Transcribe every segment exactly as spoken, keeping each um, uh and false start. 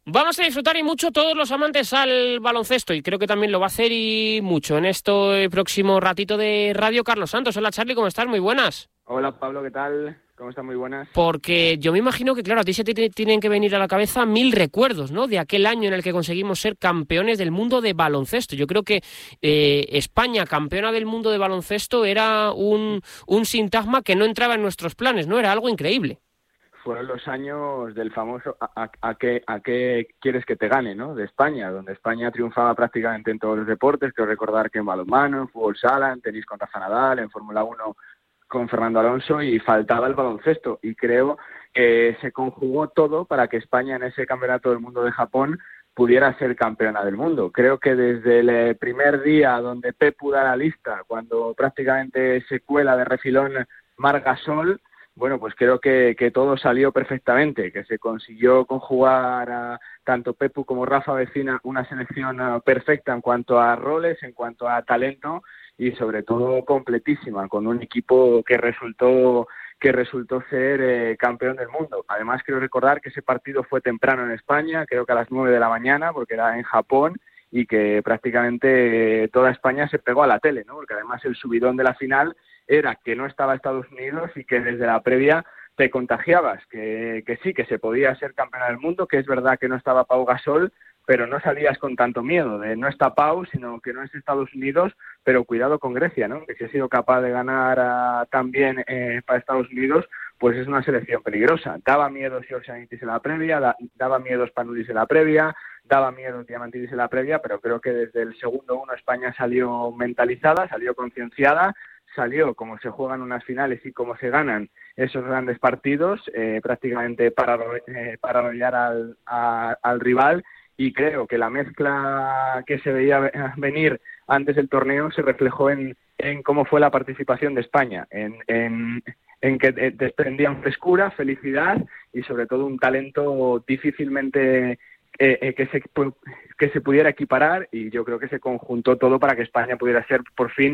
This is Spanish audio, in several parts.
Vamos a disfrutar y mucho todos los amantes al baloncesto, y creo que también lo va a hacer y mucho en este próximo ratito de Radio. Carlos Santos, hola Charly, ¿cómo estás? Muy buenas. Hola Pablo, ¿qué tal? ¿Cómo están? Muy buenas. Porque yo me imagino que, claro, a ti se te tienen que venir a la cabeza mil recuerdos, ¿no?, de aquel año en el que conseguimos ser campeones del mundo de baloncesto. Yo creo que eh, España, campeona del mundo de baloncesto, era un, un sintagma que no entraba en nuestros planes, ¿no? Era algo increíble. Fueron los años del famoso a, a, a, qué, a qué quieres que te gane, ¿no?, de España, donde España triunfaba prácticamente en todos los deportes. Quiero recordar que en balonmano, en fútbol sala, en tenis con Rafa Nadal, en Fórmula uno con Fernando Alonso, y faltaba el baloncesto. Y creo que se conjugó todo para que España en ese campeonato del mundo de Japón pudiera ser campeona del mundo. Creo que desde el primer día donde Pepu da la lista, cuando prácticamente se cuela de refilón Marc Gasol, bueno, pues creo que, que todo salió perfectamente, que se consiguió conjugar a tanto Pepu como Rafa Vecina una selección uh, perfecta en cuanto a roles, en cuanto a talento, y sobre todo completísima, con un equipo que resultó que resultó ser eh, campeón del mundo. Además, quiero recordar que ese partido fue temprano en España, creo que a las nueve de la mañana, porque era en Japón, y que prácticamente eh, toda España se pegó a la tele, ¿no? Porque además el subidón de la final era que no estaba Estados Unidos y que desde la previa te contagiabas, que, que sí, que se podía ser campeona del mundo, que es verdad que no estaba Pau Gasol, pero no salías con tanto miedo de no está Pau, sino que no es Estados Unidos, pero cuidado con Grecia, ¿no?, que si ha sido capaz de ganar a, también eh, para Estados Unidos, pues es una selección peligrosa. Daba miedo Siorsanidis en la previa, da, daba miedo Spanoulis en la previa, daba miedo Diamantidis en la previa, pero creo que desde el segundo uno España salió mentalizada, salió concienciada, salió como se juegan unas finales y cómo se ganan esos grandes partidos, eh, prácticamente para, eh, para arrollar al, a, al rival. Y creo que la mezcla que se veía venir antes del torneo se reflejó en, en cómo fue la participación de España, en, en, en que desprendían frescura, felicidad y sobre todo un talento difícilmente eh, eh, que, se, que se pudiera equiparar, y yo creo que se conjuntó todo para que España pudiera ser por fin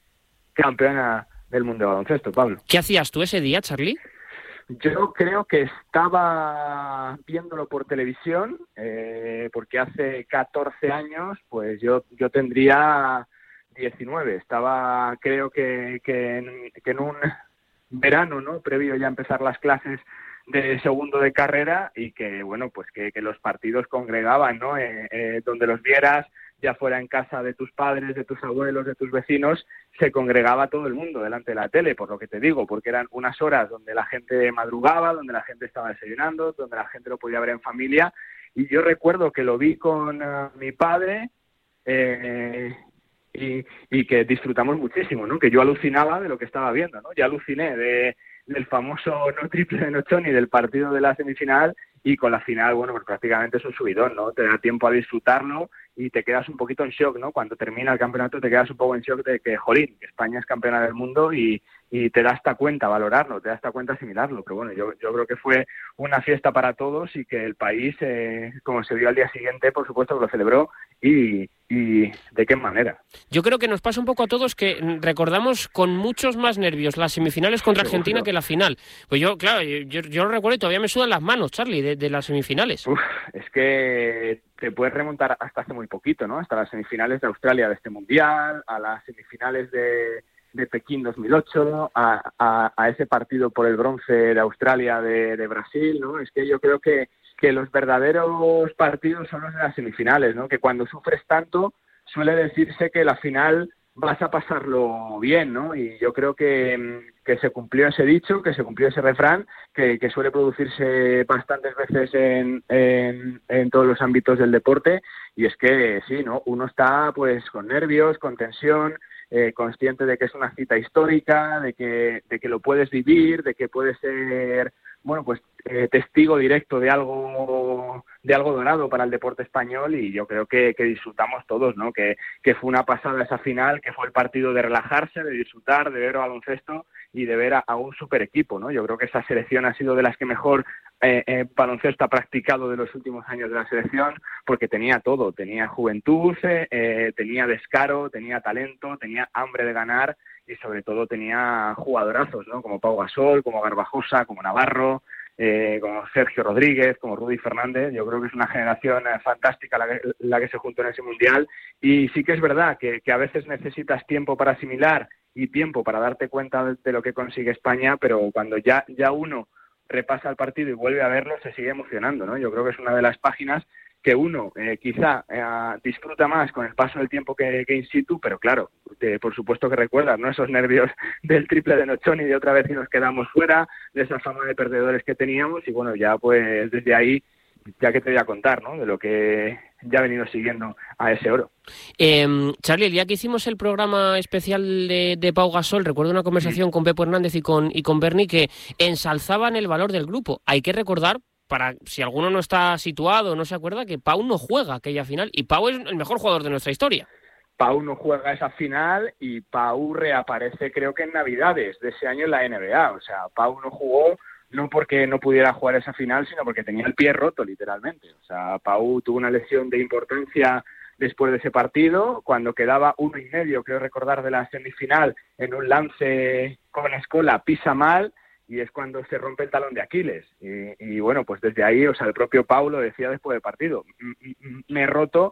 campeona del mundo de baloncesto, Pablo. ¿Qué hacías tú ese día, Charly? Yo creo que estaba viéndolo por televisión, eh, porque hace catorce años, pues yo yo tendría diecinueve. Estaba, creo que, que, en, que en un verano, ¿no?, previo ya a empezar las clases de segundo de carrera, y que, bueno, pues que, que los partidos congregaban, ¿no?, eh, eh, donde los vieras, ya fuera en casa de tus padres, de tus abuelos, de tus vecinos, se congregaba todo el mundo delante de la tele, por lo que te digo, porque eran unas horas donde la gente madrugaba, donde la gente estaba desayunando, donde la gente lo podía ver en familia. Y yo recuerdo que lo vi con uh, mi padre, eh, y, y que disfrutamos muchísimo, ¿no?, que yo alucinaba de lo que estaba viendo, ¿no? Ya aluciné de, del famoso no triple de Nochoni, del partido de la semifinal, y con la final, bueno, pues prácticamente es un subidón, ¿no? Te da tiempo a disfrutarlo y te quedas un poquito en shock, ¿no? Cuando termina el campeonato te quedas un poco en shock de que, jolín, que España es campeona del mundo, y, y te da hasta cuenta valorarlo, te da hasta cuenta asimilarlo. Pero bueno, yo, yo creo que fue una fiesta para todos, y que el país, eh, como se vio al día siguiente, por supuesto que lo celebró, y, y de qué manera. Yo creo que nos pasa un poco a todos que recordamos con muchos más nervios las semifinales contra Seguro. Argentina que la final. Pues yo, claro, yo, yo lo recuerdo y todavía me sudan las manos, Charly, de, de las semifinales. Uf, es que te puedes remontar hasta hace muy poquito, ¿no? Hasta las semifinales de Australia de este Mundial, a las semifinales de, de Pekín dos mil ocho, a, a, a ese partido por el bronce de Australia de, de Brasil, ¿no? Es que yo creo que, que los verdaderos partidos son los de las semifinales, ¿no? Que cuando sufres tanto suele decirse que la final vas a pasarlo bien, ¿no? Y yo creo que, que se cumplió ese dicho, que se cumplió ese refrán, que, que suele producirse bastantes veces en, en, en todos los ámbitos del deporte, y es que sí, ¿no? Uno está pues con nervios, con tensión, eh, consciente de que es una cita histórica, de que, de que lo puedes vivir, de que puedes ser, bueno, pues eh, testigo directo de algo de algo dorado para el deporte español, y yo creo que, que disfrutamos todos, ¿no? Que, que fue una pasada esa final, que fue el partido de relajarse, de disfrutar, de ver baloncesto y de ver a, a un super equipo, ¿no? Yo creo que esa selección ha sido de las que mejor eh, eh, baloncesto ha practicado de los últimos años de la selección, porque tenía todo, tenía juventud, eh, tenía descaro, tenía talento, tenía hambre de ganar, y sobre todo tenía jugadorazos, ¿no? Como Pau Gasol, como Garbajosa, como Navarro, eh, como Sergio Rodríguez, como Rudy Fernández. Yo creo que es una generación eh, fantástica la que, la que se juntó en ese Mundial, y sí que es verdad que, que a veces necesitas tiempo para asimilar y tiempo para darte cuenta de, de lo que consigue España, pero cuando ya, ya uno repasa el partido y vuelve a verlo, se sigue emocionando, ¿no? Yo creo que es una de las páginas que uno eh, quizá eh, disfruta más con el paso del tiempo que, que in situ, pero claro, eh, por supuesto que recuerdas, ¿no?, esos nervios del triple de Noccioni, de otra vez y nos quedamos fuera, de esa fama de perdedores que teníamos, y bueno, ya pues desde ahí, ya que te voy a contar, ¿no?, de lo que ya he venido siguiendo a ese oro. Eh, Charly, el día que hicimos el programa especial de, de Pau Gasol, recuerdo una conversación sí. con Pepo Hernández y con, y con Berni que ensalzaban el valor del grupo. Hay que recordar, para si alguno no está situado o no se acuerda, que Pau no juega aquella final, y Pau es el mejor jugador de nuestra historia. Pau no juega esa final y Pau reaparece creo que en Navidades de ese año en la N B A. O sea, Pau no jugó no porque no pudiera jugar esa final, sino porque tenía el pie roto, literalmente. O sea, Pau tuvo una lesión de importancia después de ese partido, cuando quedaba uno y medio, creo recordar, de la semifinal, en un lance con Escola, pisa mal, y es cuando se rompe el talón de Aquiles. Y, y bueno, pues desde ahí, o sea, el propio Pau lo decía después del partido, me he roto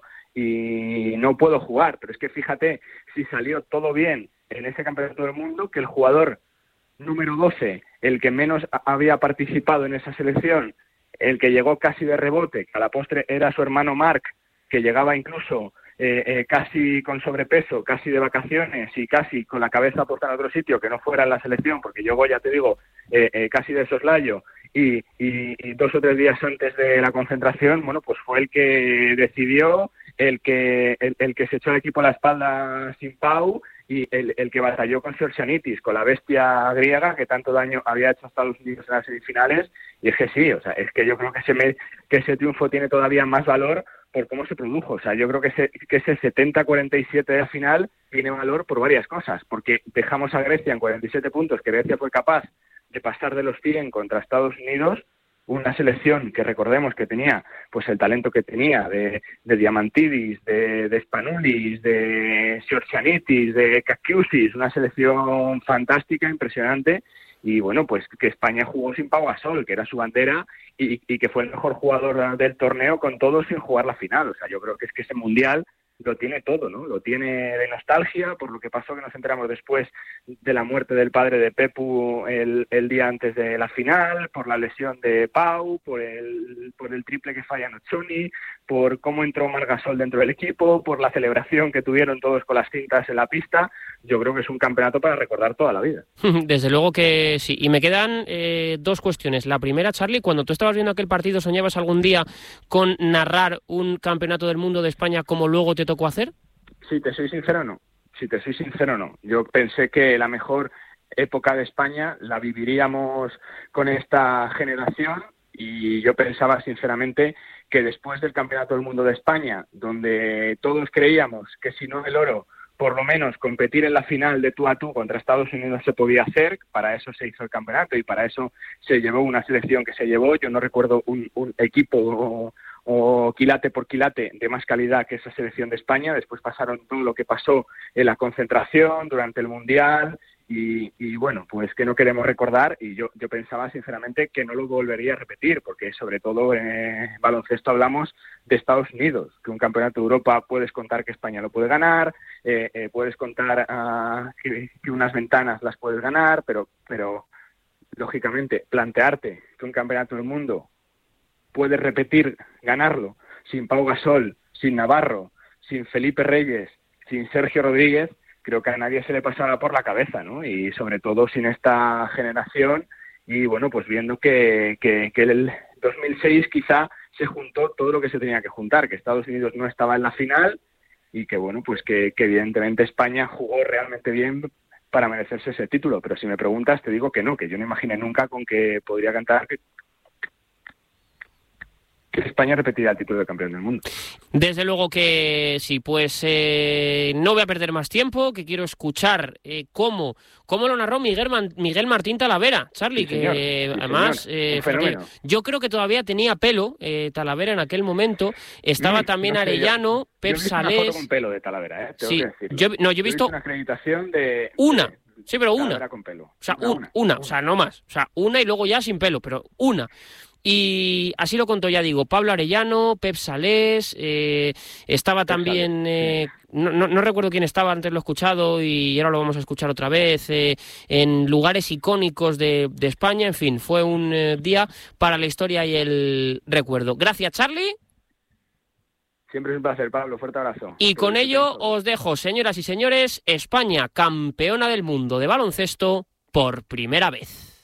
y no puedo jugar. Pero es que fíjate, si salió todo bien en ese campeonato del mundo, que el jugador número doce, el que menos había participado en esa selección, el que llegó casi de rebote, que a la postre era su hermano Marc, que llegaba incluso eh, eh, casi con sobrepeso, casi de vacaciones y casi con la cabeza puesta en otro sitio que no fuera en la selección, porque llegó, ya te digo, eh, eh, casi de soslayo, y, y, y dos o tres días antes de la concentración, bueno, pues fue el que decidió, el que el, el que se echó el equipo a la espalda sin Pau, y el, el que batalló con Georgianitis, con la bestia griega que tanto daño había hecho a Estados Unidos en las semifinales. Y es que sí, o sea, es que yo creo que ese, me, que ese triunfo tiene todavía más valor por cómo se produjo. O sea, yo creo que ese, que ese setenta a cuarenta y siete de la final tiene valor por varias cosas, porque dejamos a Grecia en cuarenta y siete puntos, que Grecia fue capaz de pasar de los cien contra Estados Unidos, una selección que recordemos que tenía pues el talento que tenía de, de Diamantidis, de, de Spanoulis, de Georgianitis, de Kakiusis, una selección fantástica, impresionante, y bueno, pues que España jugó sin Pau Gasol, que era su bandera, y, y que fue el mejor jugador del torneo con todo sin jugar la final. O sea, yo creo que es que ese mundial lo tiene todo, ¿no? Lo tiene de nostalgia por lo que pasó, que nos enteramos después de la muerte del padre de Pepu el, el día antes de la final, por la lesión de Pau, por el, por el triple que falla Noccioni, por cómo entró Marc Gasol dentro del equipo, por la celebración que tuvieron todos con las cintas en la pista. Yo creo que es un campeonato para recordar toda la vida. Desde luego que sí. Y me quedan eh, dos cuestiones. La primera, Charly, cuando tú estabas viendo aquel partido, ¿soñabas algún día con narrar un campeonato del mundo de España como luego te tocó hacer? Si te soy sincero, no. Si te soy sincero, no. Yo pensé que la mejor época de España la viviríamos con esta generación, y yo pensaba sinceramente que después del Campeonato del Mundo de España, donde todos creíamos que si no el oro, por lo menos competir en la final de tú a tú contra Estados Unidos se podía hacer, para eso se hizo el campeonato y para eso se llevó una selección que se llevó. Yo no recuerdo un, un equipo o, o quilate por quilate de más calidad que esa selección de España. Después pasaron todo lo que pasó en la concentración, durante el Mundial, y, y bueno, pues que no queremos recordar, y yo, yo pensaba sinceramente que no lo volvería a repetir, porque sobre todo en eh, baloncesto hablamos de Estados Unidos, que un campeonato de Europa puedes contar que España lo puede ganar, eh, eh, puedes contar uh, que, que unas ventanas las puedes ganar, pero, pero lógicamente plantearte que un campeonato del mundo puedes repetir, ganarlo, sin Pau Gasol, sin Navarro, sin Felipe Reyes, sin Sergio Rodríguez, creo que a nadie se le pasaba por la cabeza, ¿no? Y sobre todo sin esta generación, y bueno, pues viendo que, que, que el dos mil seis quizá se juntó todo lo que se tenía que juntar, que Estados Unidos no estaba en la final, y que bueno, pues que, que evidentemente España jugó realmente bien para merecerse ese título. Pero si me preguntas, te digo que no, que yo no imaginé nunca con que podría cantar que España repetirá el título de campeón del mundo. Desde luego que sí, pues eh, no voy a perder más tiempo, que quiero escuchar eh, cómo, cómo lo narró Miguel, Man, Miguel Martín Talavera, Charly, sí, que sí, además eh, fíjate, yo creo que todavía tenía pelo eh, Talavera en aquel momento, estaba sí, también no sé, Arellano, yo, Pep yo Salés. Una foto con pelo de Talavera, ¿eh? Tengo sí, que decirlo. yo, no, yo he visto una acreditación de... Una. De... Sí, pero una. Calavera con pelo. O sea, una, un, una, una, una. o sea, no más. O sea, una y luego ya sin pelo, pero una. Y así lo contó, ya digo, Pablo Arellano, Pep Salés, eh, estaba Pep también, Salés, eh, no, no, no recuerdo quién estaba, antes lo he escuchado y ahora lo vamos a escuchar otra vez, eh, en lugares icónicos de, de España. En fin, fue un eh, día para la historia y el recuerdo. Gracias, Charlie. Siempre es un placer, Pablo. Fuerte abrazo. Y Que con lo ello disfruten todos. os dejo, señoras y señores, España campeona del mundo de baloncesto por primera vez.